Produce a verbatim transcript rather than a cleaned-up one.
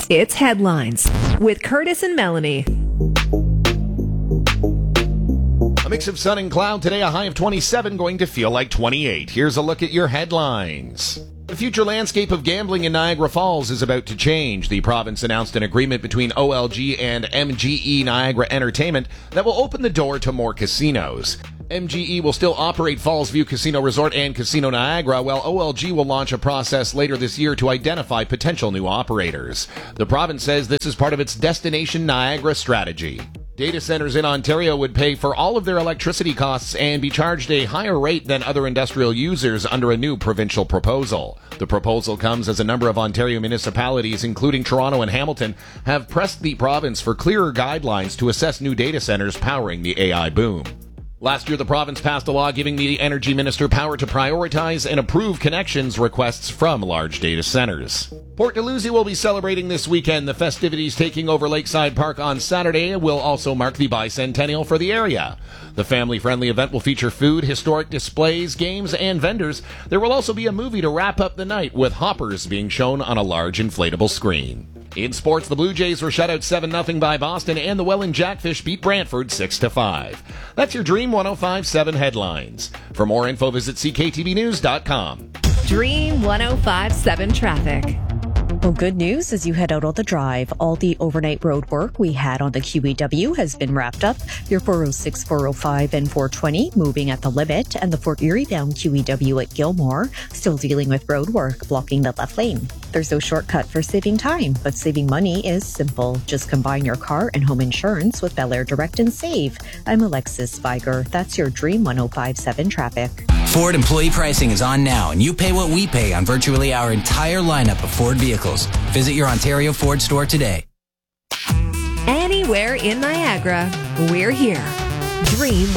It's Headlines with Curtis and Melanie. A mix of sun and cloud today, a high of twenty-seven, going to feel like twenty-eight. Here's a look at your headlines. The future landscape of gambling in Niagara Falls is about to change. The province announced an agreement between O L G and M G E Niagara Entertainment that will open the door to more casinos. M G E will still operate Fallsview Casino Resort and Casino Niagara, while O L G will launch a process later this year to identify potential new operators. The province says this is part of its Destination Niagara strategy. Data centers in Ontario would pay for all of their electricity costs and be charged a higher rate than other industrial users under a new provincial proposal. The proposal comes as a number of Ontario municipalities, including Toronto and Hamilton, have pressed the province for clearer guidelines to assess new data centers powering the A I boom. Last year, the province passed a law giving the energy minister power to prioritize and approve connections requests from large data centers. Port Dalhousie will be celebrating this weekend. The festivities taking over Lakeside Park on Saturday will also mark the bicentennial for the area. The family-friendly event will feature food, historic displays, games, and vendors. There will also be a movie to wrap up the night, with Hoppers being shown on a large inflatable screen. In sports, the Blue Jays were shut out seven nothing by Boston, and the Welland Jackfish beat Brantford six to five. That's your Dream one oh five point seven headlines. For more info, visit c k t v news dot com. Dream one oh five point seven traffic. Well, good news as you head out on the drive. All the overnight road work we had on the Q E W has been wrapped up. Your four oh six, four oh five, and four twenty moving at the limit, and the Fort Erie bound Q E W at Gilmore still dealing with road work blocking the left lane. There's no shortcut for saving time, but saving money is simple. Just combine your car and home insurance with Bel Air Direct and Save. I'm Alexis Viger. That's your Dream one oh five point seven traffic. Ford employee pricing is on now, and you pay what we pay on virtually our entire lineup of Ford vehicles. Visit your Ontario Ford store today. Anywhere in Niagara, we're here. Dream